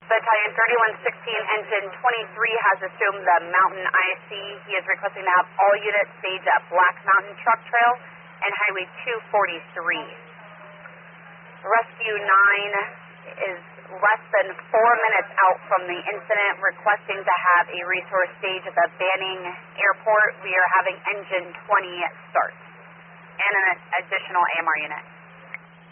Battalion 3116, Engine 23 has assumed the Mountain IC. He is requesting to have all units stage at Black Mountain Truck Trail and Highway 243. Rescue 9 is less than 4 minutes out from the incident, requesting to have a resource stage at the Banning Airport. We are having Engine 20 start and an additional AMR unit.